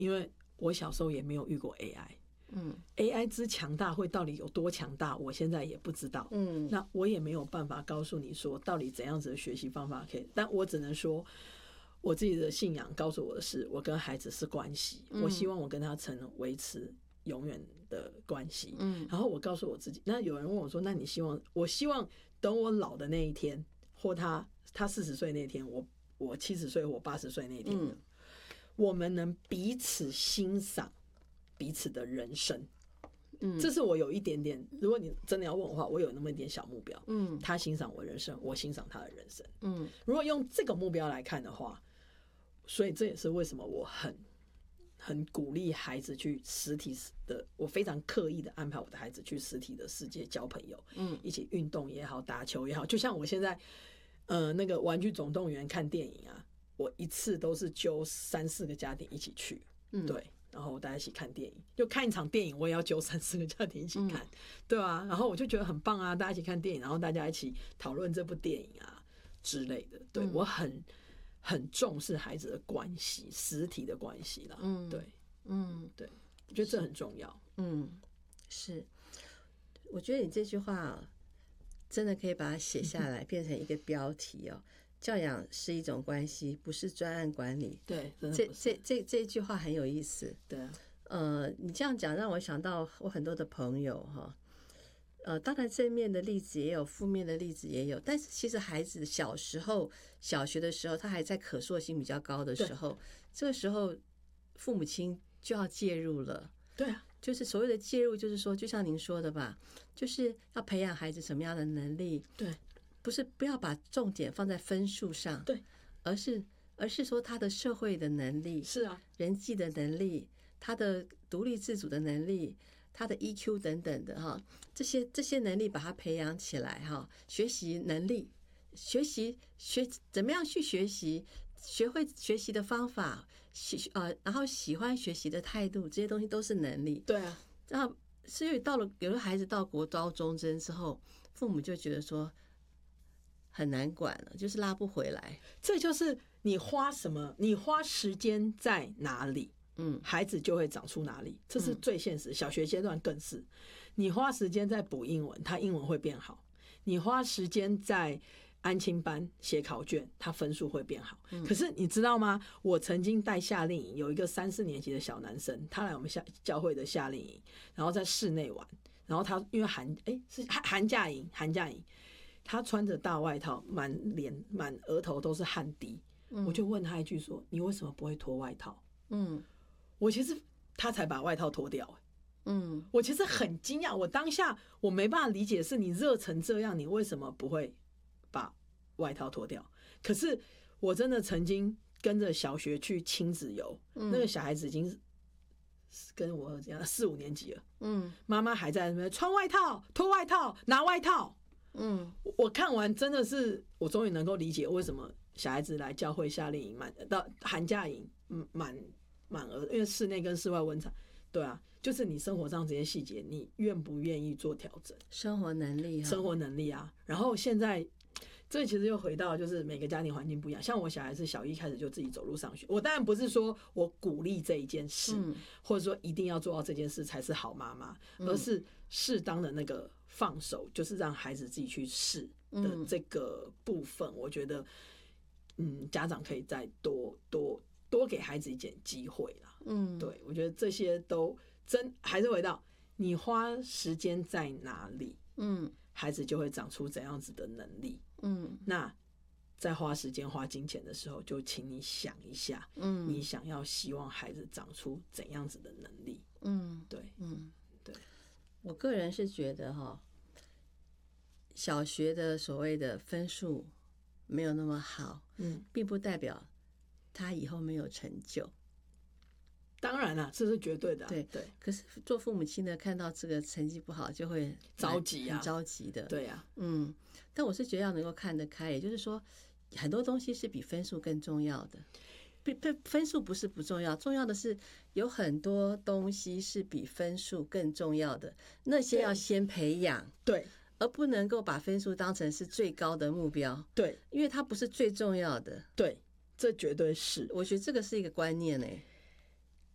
因为我小时候也没有遇过 AI。AI 之强大会到底有多强大，我现在也不知道。那我也没有办法告诉你说到底怎样子的学习方法可以，但我只能说我自己的信仰告诉我的是，我跟孩子是关系，我希望我跟他曾维持永远的关系。然后我告诉我自己，那有人问我说，那你希望？我希望等我老的那一天，或他40岁那天，我70岁或80岁那天，我们能彼此欣赏彼此的人生。这是我有一点点，如果你真的要问我的话，我有那么一点小目标。他欣赏我人生，我欣赏他的人生。如果用这个目标来看的话，所以这也是为什么我很鼓励孩子去实体的，我非常刻意的安排我的孩子去实体的世界交朋友，一起运动也好，打球也好。就像我现在那个玩具总动员看电影啊，我一次都是揪3-4个家庭一起去，对，然后大家一起看电影，就看一场电影我也要揪3-4个家庭一起看，对啊，然后我就觉得很棒啊，大家一起看电影，然后大家一起讨论这部电影啊之类的。对，我很重视孩子的关系，实体的关系啦。对，对，我觉得这很重要。 是，我觉得你这句话真的可以把它写下来，变成一个标题哦。教养是一种关系，不是专案管理。 对， 这一句话很有意思。 对啊， 你这样讲让我想到我很多的朋友哈。当然正面的例子也有，负面的例子也有，但是其实孩子小时候小学的时候，他还在可塑性比较高的时候，这个时候父母亲就要介入了。 对啊， 就是所谓的介入，就是说就像您说的吧，就是要培养孩子什么样的能力。 对， 不要把重点放在分数上， 对， 而是说他的社会的能力， 是啊， 人际的能力，他的独立自主的能力，他的 EQ 等等的哈，这些能力把他培养起来哈，学习能力，怎么样去学习，学会学习的方法，然后喜欢学习的态度，这些东西都是能力。 对啊， 然后所以有的孩子到国高中生之后，父母就觉得说很难管了，就是拉不回来。 这就是你花时间在哪里，孩子就会长出哪里，这是最现实。小学阶段更是，你花时间在补英文，他英文会变好；你花时间在安亲班写考卷，他分数会变好。可是你知道吗？我曾经带夏令营，有一个3-4年级的小男生，他来我们教会的夏令营，然后在室内玩，然后他因为是寒假营，他穿着大外套，满额头都是汗滴。我就问他一句说：“你为什么不会脱外套？”我其实他才把外套脱掉。我其实很惊讶，我当下我没办法理解，是你热成这样，你为什么不会把外套脱掉？可是我真的曾经跟着小学去亲子游，那个小孩子已经跟我这样4-5年级了，妈妈还在那边穿外套、脱外套、拿外套。我看完真的是，我终于能够理解为什么小孩子来教会夏令营到寒假营满额，因为室内跟室外温差。对啊，就是你生活上这些细节，你愿不愿意做调整？ 生活能力啊。然后现在这其实又回到就是每个家庭环境不一样，像我小孩是小1开始就自己走路上学，我当然不是说我鼓励这一件事，或者说一定要做到这件事才是好妈妈，而是适当的那个放手，就是让孩子自己去试的这个部分，我觉得家长可以再多给孩子一点机会啦。对，我觉得这些都还是回到你花时间在哪里，孩子就会长出怎样子的能力。那在花时间花金钱的时候，就请你想一下，你希望孩子长出怎样子的能力。对，对， 我个人是觉得小学的所谓的分数没有那么好，并不代表他以后没有成就。 当然啦，这是绝对的。 对。可是做父母亲的看到这个成绩不好，就会着急啊， 很着急的。 对啊， 但我是觉得要能够看得开，也就是说，很多东西是比分数更重要的。分数不是不重要，重要的是有很多东西是比分数更重要的，那些要先培养。 对。 而不能够把分数当成是最高的目标。 对， 因为它不是最重要的。 对，这绝对是。 我觉得这个是一个观念。